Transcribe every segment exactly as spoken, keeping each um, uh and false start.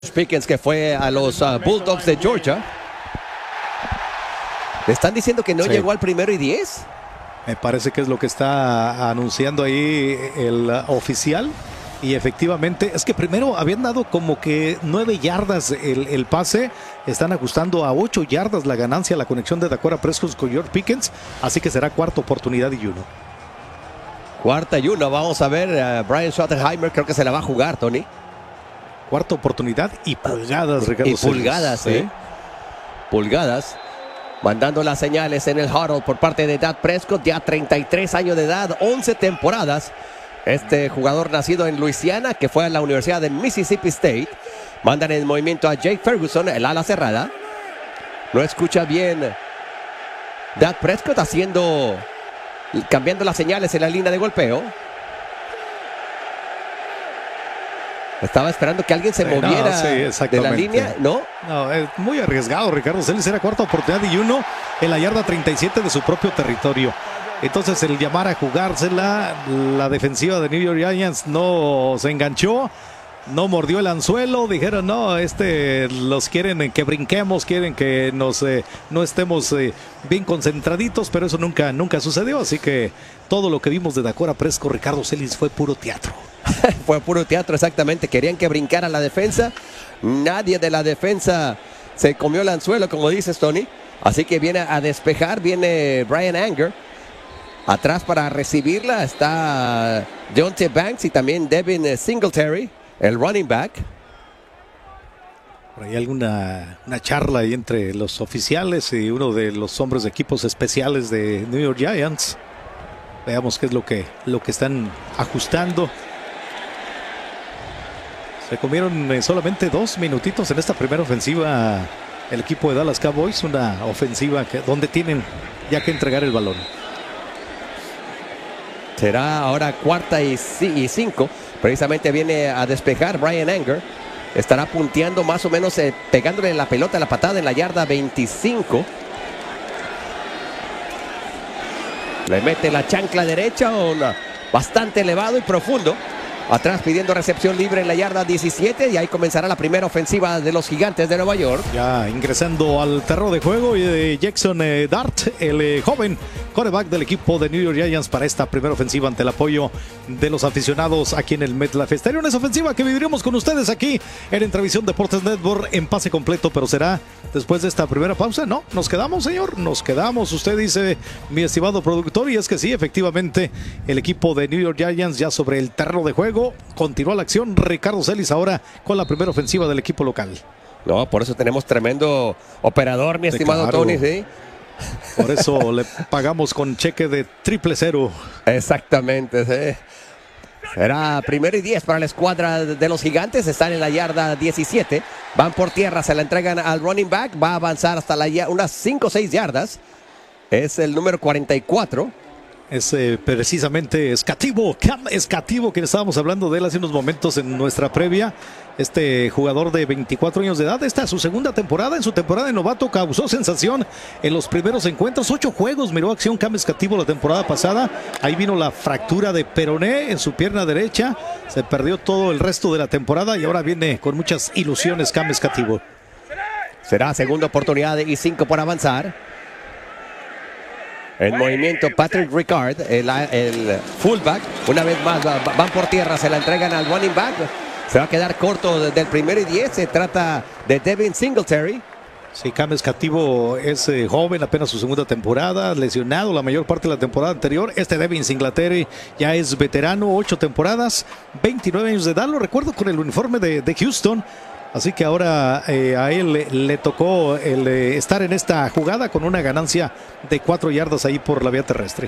Pickens, que fue a los uh, Bulldogs de Georgia. ¿Le están diciendo que no sí. llegó al primero y diez? Me parece que es lo que está anunciando ahí el uh, oficial. Y efectivamente, es que primero habían dado como que nueve yardas el, el pase. Están ajustando a ocho yardas la ganancia, la conexión de Dakota Prescott con George Pickens. Así que será cuarta oportunidad y uno. Cuarta y uno. Vamos a ver, uh, Brian Schottenheimer creo que se la va a jugar, Tony. Cuarta oportunidad y pulgadas, Ricardo. Y pulgadas, ¿eh? Pulgadas. Mandando las señales en el huddle por parte de Dak Prescott, ya treinta y tres años de edad, once temporadas. Este jugador nacido en Luisiana, que fue a la Universidad de Mississippi State. Mandan en movimiento a Jake Ferguson, el ala cerrada. No escucha bien Dak Prescott haciendo, cambiando las señales en la línea de golpeo. Estaba esperando que alguien se sí, moviera no, sí, de la línea, ¿no? No, es muy arriesgado, Ricardo Celis. Era cuarta oportunidad y uno en la yarda treinta y siete de su propio territorio. Entonces el llamar a jugársela, la defensiva de New York Giants no se enganchó, no mordió el anzuelo. Dijeron, no, este los quieren que brinquemos, quieren que nos eh, no estemos eh, bien concentraditos, pero eso nunca, nunca sucedió. Así que todo lo que vimos de Dakota Prescott, Ricardo Celis, fue puro teatro. Fue puro teatro, exactamente. Querían que brincara la defensa. Nadie de la defensa se comió el anzuelo, como dices, Tony. Así que viene a despejar, viene Bryan Anger. Atrás para recibirla está Deontay Banks y también Devin Singletary, el running back. Por ahí alguna una charla ahí entre los oficiales y uno de los hombres de equipos especiales de New York Giants. Veamos qué es lo que, lo que están ajustando. Se comieron solamente dos minutitos en esta primera ofensiva el equipo de Dallas Cowboys. Una ofensiva que, donde tienen ya que entregar el balón. Será ahora cuarta y cinco. Precisamente viene a despejar Bryan Anger. Estará punteando más o menos, eh, pegándole la pelota, la patada en la yarda veinticinco. Le mete la chancla derecha, una, bastante elevado y profundo. Atrás pidiendo recepción libre en la yarda diecisiete y ahí comenzará la primera ofensiva de los Gigantes de Nueva York. Ya ingresando al terreno de juego y de Jackson eh, Dart, el eh, joven quarterback del equipo de New York Giants para esta primera ofensiva ante el apoyo de los aficionados aquí en el MetLife Stadium. Esa ofensiva que viviremos con ustedes aquí en Entrevisión Deportes Network en pase completo, pero será después de esta primera pausa. No, nos quedamos, señor, nos quedamos. Usted dice, mi estimado productor, y es que sí, efectivamente, el equipo de New York Giants ya sobre el terreno de juego. Continúa la acción. Ricardo Celis ahora con la primera ofensiva del equipo local. No, por eso tenemos tremendo operador, mi estimado claro. Tony, ¿sí? Por eso le pagamos con cheque de triple cero. Exactamente, sí. Será primero y diez para la escuadra de los Gigantes. Están en la yarda diecisiete. Van por tierra, se la entregan al running back. Va a avanzar hasta la, unas cinco o seis yardas. Es el número cuarenta y cuatro. Es eh, precisamente Escativo, Cam Escativo, que estábamos hablando de él hace unos momentos en nuestra previa. Este jugador de veinticuatro años de edad, esta es su segunda temporada. En su temporada de novato causó sensación en los primeros encuentros. Ocho juegos miró acción Cam Escativo la temporada pasada. Ahí vino la fractura de peroné en su pierna derecha. Se perdió todo el resto de la temporada y ahora viene con muchas ilusiones Cam Escativo. Será segunda oportunidad y cinco por avanzar. En movimiento Patrick Ricard, el, el fullback. Una vez más van por tierra, se la entregan al running back. Se va a quedar corto del primero y diez. Se trata de Devin Singletary. Sí, Cam Escativo es eh, joven, apenas su segunda temporada, lesionado la mayor parte de la temporada anterior. Este Devin Singletary ya es veterano, ocho temporadas, veintinueve años de edad. Lo recuerdo con el uniforme de, de Houston. Así que ahora eh, a él le, le tocó el, eh, estar en esta jugada con una ganancia de cuatro yardas ahí por la vía terrestre.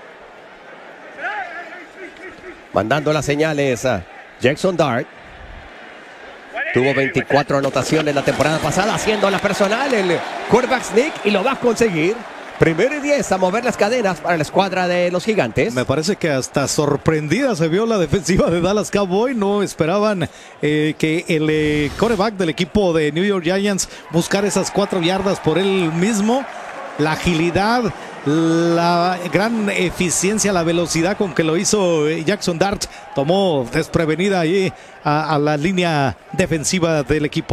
Mandando las señales a Jackson Dart. Tuvo veinticuatro anotaciones la temporada pasada, haciendo la personal, el quarterback sneak, y lo va a conseguir. Primero y diez a mover las cadenas para la escuadra de los Gigantes. Me parece que hasta sorprendida se vio la defensiva de Dallas Cowboys. No esperaban eh, que el eh, quarterback del equipo de New York Giants buscara esas cuatro yardas por él mismo. La agilidad, la gran eficiencia, la velocidad con que lo hizo Jackson Dart tomó desprevenida ahí a, a la línea defensiva del equipo